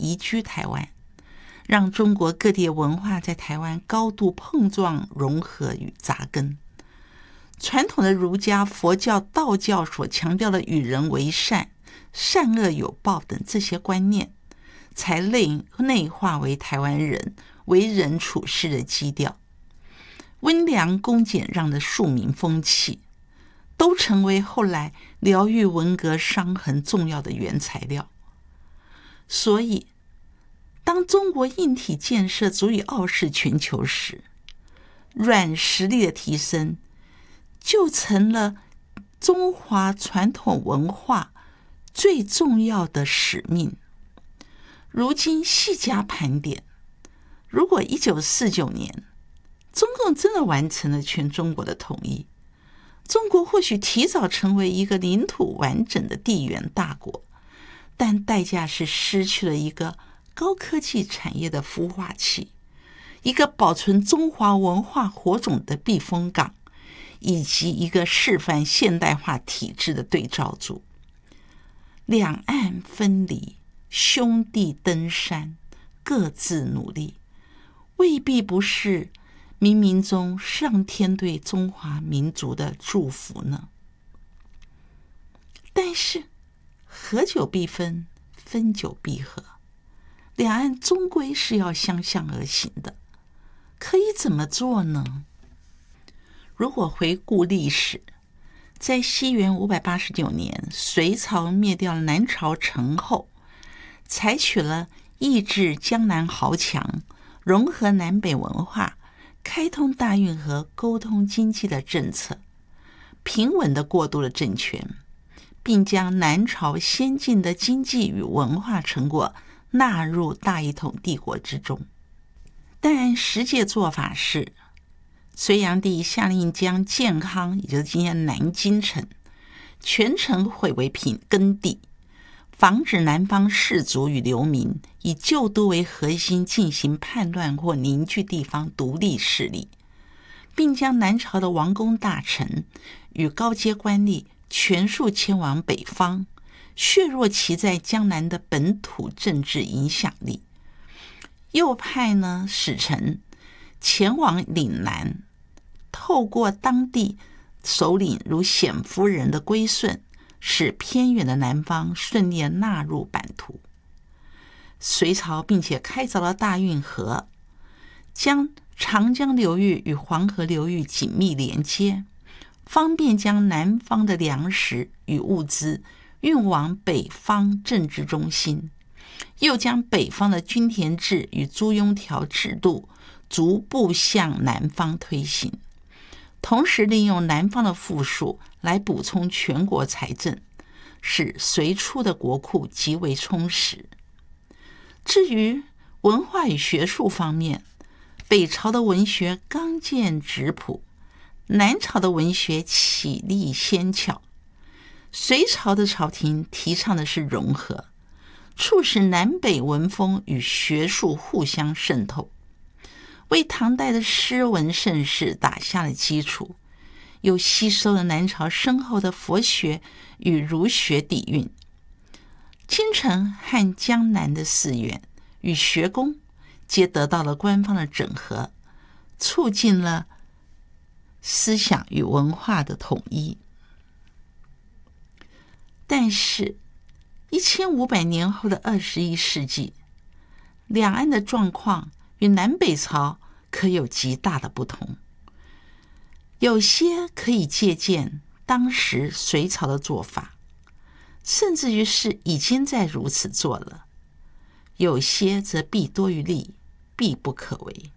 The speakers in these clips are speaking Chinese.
移居台湾，让中国各地文化在台湾高度碰撞、融合与扎根。传统的儒家、佛教、道教所强调的与人为善、善恶有报等这些观念，才内化为台湾人为人处事的基调。温良恭俭让的庶民风气，都成为后来疗愈文革伤痕重要的原材料。所以，当中国硬体建设足以傲视全球时，软实力的提升就成了中华传统文化最重要的使命。如今细加盘点，如果1949年中共真的完成了全中国的统一，中国或许提早成为一个领土完整的地缘大国，但代价是失去了一个高科技产业的孵化器，一个保存中华文化火种的避风港，以及一个示范现代化体制的对照组。两岸分离，兄弟登山，各自努力，未必不是冥冥中上天对中华民族的祝福呢。但是合久必分，分久必合，两岸终归是要相向而行的。可以怎么做呢？如果回顾历史，在西元589年隋朝灭掉了南朝陈后，采取了抑制江南豪强、融合南北文化、开通大运河、沟通经济的政策，平稳地过渡了政权，并将南朝先进的经济与文化成果纳入大一统帝国之中。但实际做法是，隋炀帝下令将建康，也就是今天南京城，全城毁为耕地，防止南方士族与流民以旧都为核心进行叛乱或凝聚地方独立势力，并将南朝的王公大臣与高阶官吏全数迁往北方，削弱其在江南的本土政治影响力。又派使臣前往岭南，透过当地首领如显夫人的归顺，使偏远的南方顺利纳入版图。隋朝并且开凿了大运河，将长江流域与黄河流域紧密连接，方便将南方的粮食与物资运往北方政治中心，又将北方的均田制与租庸条制度逐步向南方推行，同时利用南方的富庶来补充全国财政，使隋初的国库极为充实。至于文化与学术方面，北朝的文学刚健质朴，南朝的文学绮丽纤巧。隋朝的朝廷提倡的是融合，促使南北文风与学术互相渗透，为唐代的诗文盛世打下了基础，又吸收了南朝深厚的佛学与儒学底蕴。京城和江南的寺院与学宫皆得到了官方的整合，促进了思想与文化的统一。但是1500年后的21世纪，两岸的状况与南北朝可有极大的不同。有些可以借鉴当时隋朝的做法，甚至于是已经在如此做了，有些则弊多于利，弊不可为。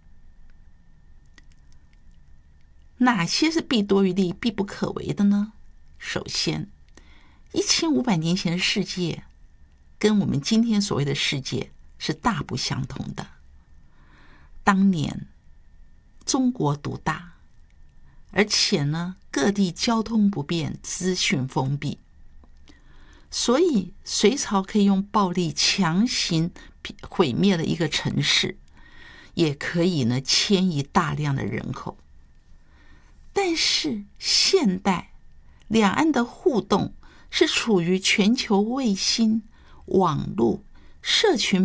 哪些是弊多于利、弊不可为的呢？首先，1500年前的世界跟我们今天所谓的世界是大不相同的。当年中国独大，而且各地交通不便，资讯封闭，所以隋朝可以用暴力强行毁灭了一个城市，也可以迁移大量的人口。但是现代两岸的互动是处于全球卫星、网络、社群